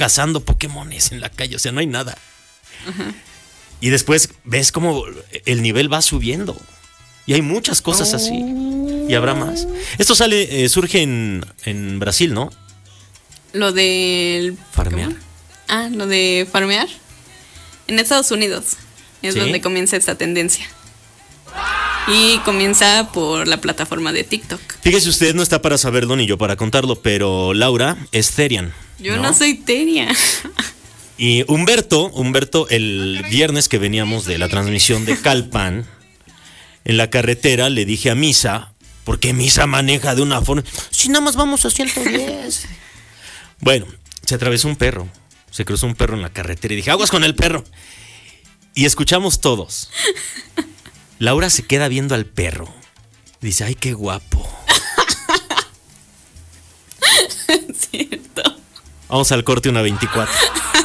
cazando Pokémones en la calle, o sea, no hay nada. Ajá. Y después ves cómo el nivel va subiendo. Y hay muchas cosas así. Y habrá más. Esto surge en Brasil, ¿no? Lo del... farmear. Lo de farmear. En Estados Unidos es donde comienza esta tendencia. Y comienza por la plataforma de TikTok. Fíjese usted, no está para saberlo ni yo para contarlo, pero Laura es Therian. Yo no soy Therian. Y Humberto, el viernes que veníamos de la transmisión de Calpan, en la carretera le dije a Misa, ¿por qué Misa maneja de una forma? Si nada más vamos a 110. Bueno, se atravesó un perro, se cruzó un perro en la carretera y dije, aguas con el perro. Y escuchamos todos. Laura se queda viendo al perro. Dice, ay, qué guapo. Cierto. Vamos al corte, una 24.